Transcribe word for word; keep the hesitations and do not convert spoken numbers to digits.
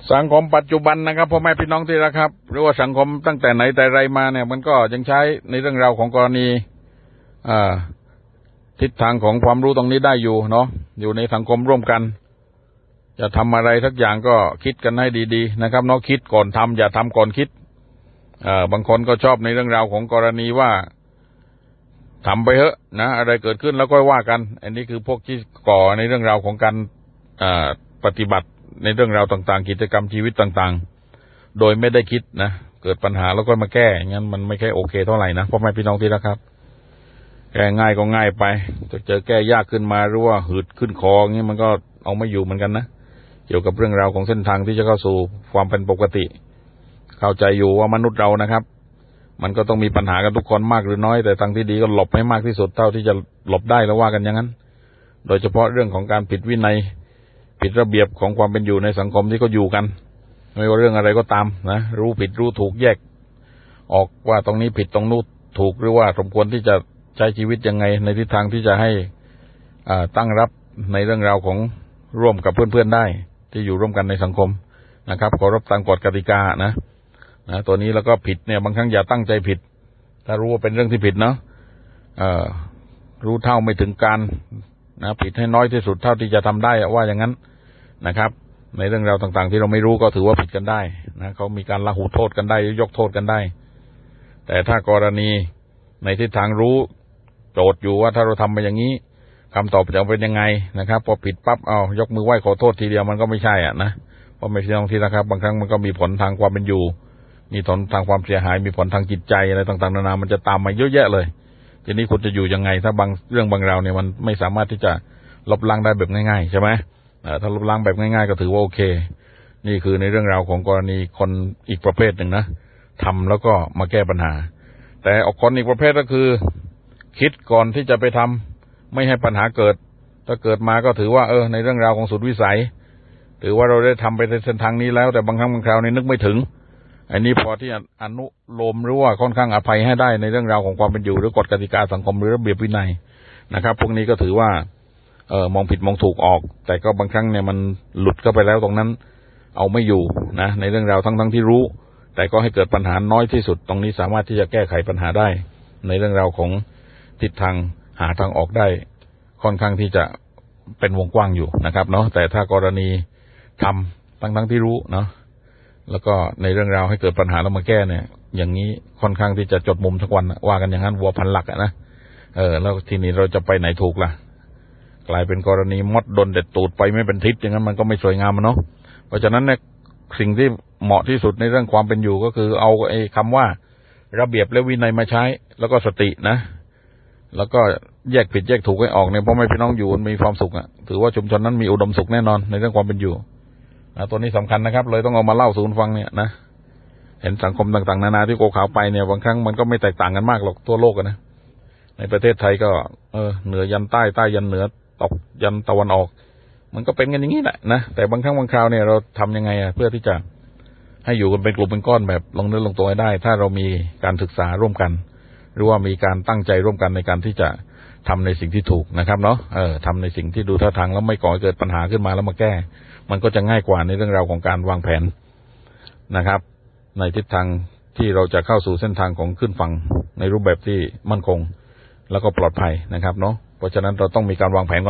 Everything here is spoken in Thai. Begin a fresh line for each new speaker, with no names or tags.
สังคมปัจจุบันนะครับพ่อแม่พี่น้องที่รักครับหรือว่าสังคมตั้งแต่ไหนแต่ไรมาเนี่ยมันก็ยังใช้ในเรื่องราวของกรณีอ่าทิศทางของความรู้ตรงนี้ได้อยู่เนาะอยู่ในสังคมร่วมกันจะทำอะไรสักอย่างก็คิดกันให้ดีๆนะครับเนาะคิดก่อนทำอย่าทำก่อนคิดอ่าบางคนก็ชอบในเรื่องราวของกรณีว่าทำไปเถอะนะอะไรเกิดขึ้นแล้วก็ว่ากันอันนี้คือพวกที่ก่อในเรื่องราวของการอ่าปฏิบัติในเรื่องราวต่างๆกิจกรรมชีวิตต่างๆโดยไม่ได้คิดนะเกิดปัญหาแล้วก็มาแก้งั้นมันไม่ค่อยโอเคเท่าไหร่นะพ่อแม่พี่น้องที่รักครับแก้ง่ายก็ง่ายไปจะเจอแก้ยากขึ้นมาหรือว่าหืดขึ้นคออย่างนี้มันก็เอาไม่อยู่เหมือนกันนะเกี่ยวกับเรื่องราวของเส้นทางที่จะเข้าสู่ความเป็นปกติเข้าใจอยู่ว่ามนุษย์เรานะครับมันก็ต้องมีปัญหากันทุกคนมากหรือน้อยแต่ทางที่ดีก็หลบให้มากที่สุดเท่าที่จะหลบได้แล้วว่ากันอย่างนั้นโดยเฉพาะเรื่องของการผิดวินัยผิดระเบียบของความเป็นอยู่ในสังคมที่เขาอยู่กันไม่ว่าเรื่องอะไรก็ตามนะรู้ผิดรู้ถูกแยกออกว่าตรงนี้ผิดตรงนู้นถูกหรือว่าสมควรที่จะใช้ชีวิตยังไงในทิศทางที่จะให้อ่าตั้งรับในเรื่องราวของร่วมกับเพื่อนๆได้ที่อยู่ร่วมกันในสังคมนะครับเคารพตามกฎกติกานะนะตัวนี้แล้วก็ผิดเนี่ยบางครั้งอย่าตั้งใจผิดถ้ารู้ว่าเป็นเรื่องที่ผิดเนาะเอ่อรู้เท่าไม่ถึงการนะผิดให้น้อยที่สุดเท่าที่จะทำได้ว่าอย่างนั้นนะครับในเรื่องราวต่างๆที่เราไม่รู้ก็ถือว่าผิดกันได้นะเขามีการละหูโทษกันได้ยกโทษกันได้แต่ถ้ากรณีในทิศทางรู้โจทย์อยู่ว่าถ้าเราทำไปอย่างนี้คำตอบจะเป็นยังไงนะครับพอผิดปั๊บเอายกมือไหว้ขอโทษทีเดียวมันก็ไม่ใช่อ่ะนะเพราะไม่ใช่ตรงที่นะครับบางครั้งมันก็มีผลทางความเป็นอยู่มีผลทางความเสียหายมีผลทางจิตใจอะไรต่างๆนานามันจะตามมาเยอะแยะเลยทีนี้คุณจะอยู่ยังไงถ้าบางเรื่องบางราวเนี่ยมันไม่สามารถที่จะลบล้างได้แบบง่ายๆใช่ไหมถ้าลบล้างแบบง่ายๆก็ถือว่าโอเคนี่คือในเรื่องราวของกรณีคนอีกประเภทหนึ่งนะทำแล้วก็มาแก้ปัญหาแต่ออกคนอีกประเภทก็คือคิดก่อนที่จะไปทำไม่ให้ปัญหาเกิดถ้าเกิดมาก็ถือว่าเออในเรื่องราวของสุดวิสัยถือว่าเราได้ทำไปในเส้นทางนี้แล้วแต่บางครั้งบางคราวนี่นึกไม่ถึงอันนี้พอที่อนุโลมหรือว่าค่อนข้างอภัยให้ได้ในเรื่องราวของความเป็นอยู่หรือกฎกติกาสังคมหรือระเบียบวินัยนะครับพวกนี้ก็ถือว่าเออมองผิดมองถูกออกแต่ก็บางครั้งเนี่ยมันหลุดเข้าไปแล้วตรงนั้นเอาไม่อยู่นะในเรื่องราวทั้งทั้งที่รู้แต่ก็ให้เกิดปัญหาน้อยที่สุดตรงนี้สามารถที่จะแก้ไขปัญหาได้ในเรื่องราวของทิศทางหาทางออกได้ค่อนข้างที่จะเป็นวงกว้างอยู่นะครับเนาะแต่ถ้ากรณีทำทั้งทั้งที่รู้เนาะแล้วก็ในเรื่องราวให้เกิดปัญหาแล้วมาแก้เนี่ยอย่างนี้ค่อนข้างที่จะจดมุมทุกวันว่ากันอย่างนั้นวัวพันหลักอะนะเออแล้วทีนี้เราจะไปไหนถูกล่ะกลายเป็นกรณีมดโดนเด็ดตูดไปไม่เป็นทิศอย่างนั้นมันก็ไม่สวยงามเนาะเพราะฉะนั้นเนี่ยสิ่งที่เหมาะที่สุดในเรื่องความเป็นอยู่ก็คือเอาไอ้คำว่าระเบียบและวินัยมาใช้แล้วก็สตินะแล้วก็แยกผิดแยกถูกให้ออกเนี่ยเพราะไม่พี่น้องอยู่มีความสุขอ่ะถือว่าชุมชนนั้นมีอุดมสุขแน่นอนในเรื่องความเป็นอยู่นะตัวนี้สำคัญนะครับเลยต้องเอามาเล่าสู่ฟังเนี่ยนะเห็นสังคมต่างๆนานาที่โกขาวไปเนี่ยบางครั้งมันก็ไม่แตกต่างกันมากหรอกทั่วโลกนะในประเทศไทยก็เออเหนือยันใต้ใต้ยันเหนือตกยันตะวันออกมันก็เป็นกันอย่างนี้แหละนะแต่บางครั้งบางคราวเนี่ยเราทำยังไงอ่ะเพื่อที่จะให้อยู่กันเป็นกลุ่มเป็นก้อนแบบลงเนื้อลงตัวให้ได้ถ้าเรามีการศึกษาร่วมกันหรือว่ามีการตั้งใจร่วมกันในการที่จะทำในสิ่งที่ถูกนะครับเนาะเออทำในสิ่งที่ดูท่าทางแล้วไม่ก่อให้เกิดปัญหาขึ้นมาแล้วมาแก้มันก็จะง่ายกว่าในเรื่องราวของการวางแผนนะครับในทิศทางที่เราจะเข้าสู่เส้นทางของขึ้นฝั่งในรูปแบบที่มั่นคงแล้วก็ปลอดภัยนะครับเนาะเพราะฉะนั้นเราต้องมีการวางแผน